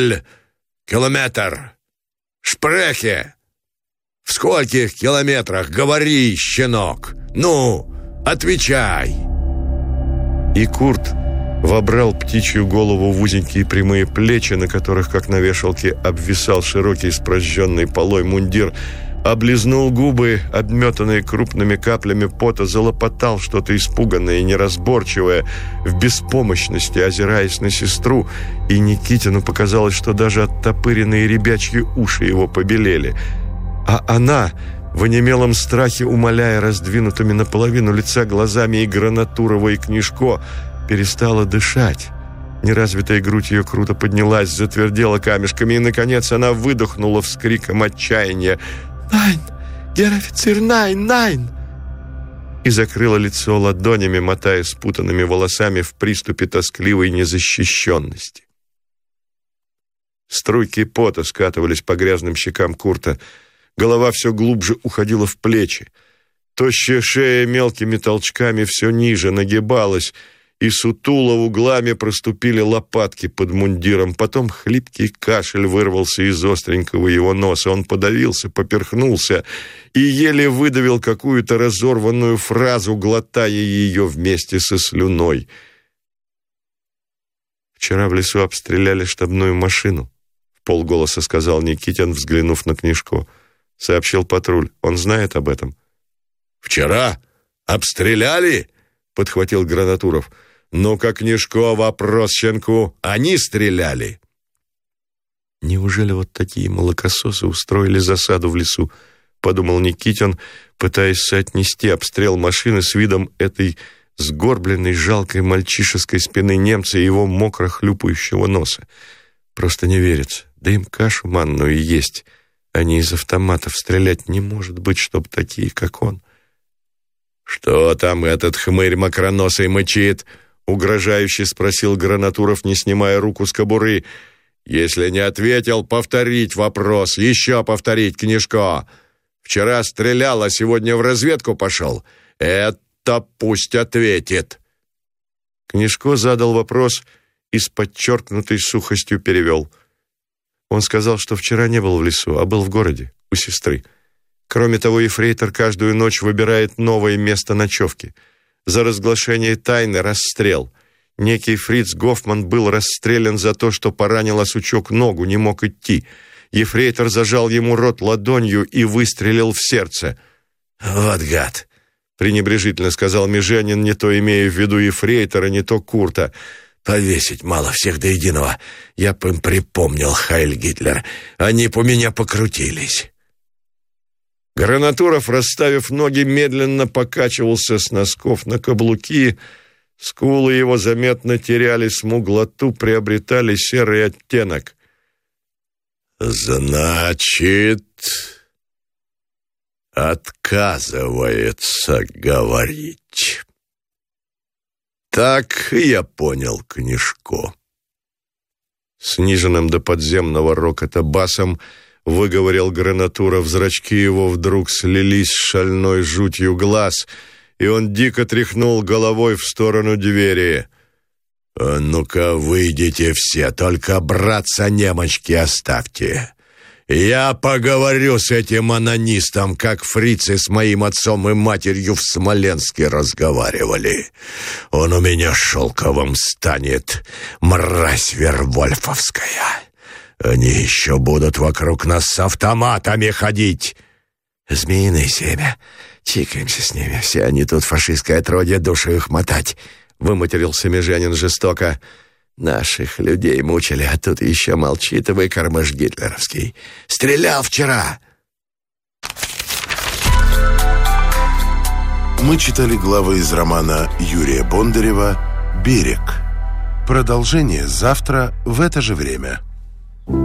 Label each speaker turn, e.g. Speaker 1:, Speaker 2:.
Speaker 1: километр? Шпрехе! В скольких километрах? Говори, щенок! Ну, отвечай!»
Speaker 2: И Курт вобрал птичью голову в узенькие прямые плечи, на которых, как на вешалке, обвисал широкий с прожженной полой мундир, облизнул губы, обметанные крупными каплями пота, залопотал что-то испуганное и неразборчивое, в беспомощности озираясь на сестру, и Никитину показалось, что даже оттопыренные ребячьи уши его побелели. А она, в онемелом страхе умоляя раздвинутыми наполовину лица глазами и Гранатурова, и Книжко, перестала дышать. Неразвитая грудь ее круто поднялась, затвердела камешками, и, наконец, она выдохнула вскриком отчаяния: «Найн! Гер-офицер, найн, найн!» и закрыла лицо ладонями, мотая спутанными волосами в приступе тоскливой незащищенности. Струйки пота скатывались по грязным щекам Курта, голова все глубже уходила в плечи, тощая шея мелкими толчками все ниже нагибалась, и сутуло углами проступили лопатки под мундиром. Потом хлипкий кашель вырвался из остренького его носа. Он подавился, поперхнулся и еле выдавил какую-то разорванную фразу, глотая ее вместе со слюной. «Вчера в лесу обстреляли штабную машину», — вполголоса сказал Никитин, взглянув на Книжко. Сообщил патруль. «Он знает об этом».
Speaker 1: «Вчера обстреляли?» — подхватил Гранатуров. «Ну-ка, Книжко, вопрос щенку. Они стреляли?»
Speaker 2: «Неужели вот такие молокососы устроили засаду в лесу?» — подумал Никитин, пытаясь соотнести обстрел машины с видом этой сгорбленной, жалкой мальчишеской спины немца и его мокро хлюпающего носа. Просто не верится. Да им кашу манную есть. Они из автоматов стрелять не может быть, чтоб такие, как он.
Speaker 1: «Что там этот хмырь мокроносый мычит?» — угрожающе спросил Гранатуров, не снимая руку с кобуры. «Если не ответил, повторить вопрос. Еще повторить, Книжко. Вчера стрелял, а сегодня в разведку пошел. Это пусть ответит».
Speaker 2: Книжко задал вопрос и с подчеркнутой сухостью перевел. Он сказал, что вчера не был в лесу, а был в городе, у сестры. Кроме того, ефрейтор каждую ночь выбирает новое место ночевки. За разглашение тайны расстрел. Некий фриц Гофман был расстрелян за то, что поранил о сучок ногу, не мог идти. Ефрейтор зажал ему рот ладонью и выстрелил в сердце.
Speaker 1: «Вот гад!»
Speaker 2: — пренебрежительно сказал Меженин, не то имея в виду ефрейтора, не то Курта.
Speaker 1: «Повесить мало всех до единого. Я б им припомнил, Хайль Гитлер. Они б у меня покрутились».
Speaker 2: Гранатуров, расставив ноги, медленно покачивался с носков на каблуки. Скулы его заметно теряли смуглоту, приобретали серый оттенок.
Speaker 1: «Значит, отказывается говорить. Так я понял, Книжко».
Speaker 2: Сниженным до подземного рокота басом выговорил Гранатуров. Зрачки его вдруг слились с шальной жутью глаз, и он дико тряхнул головой в сторону двери.
Speaker 1: «А ну-ка, выйдите все, только братца немочки оставьте. Я поговорю с этим анонистом, как фрицы с моим отцом и матерью в Смоленске разговаривали. Он у меня шелковым станет, мразь вервольфовская. Они еще будут вокруг нас с автоматами ходить. Змеиное семя. Чикаемся с ними. Все они тут фашистское отродье, душу их мотать», — выматерился Меженин жестоко. «Наших людей мучили, а тут еще молчит выкормыш гитлеровский. Стрелял вчера».
Speaker 3: Мы читали главы из романа Юрия Бондарева «Берег». Продолжение завтра в это же время.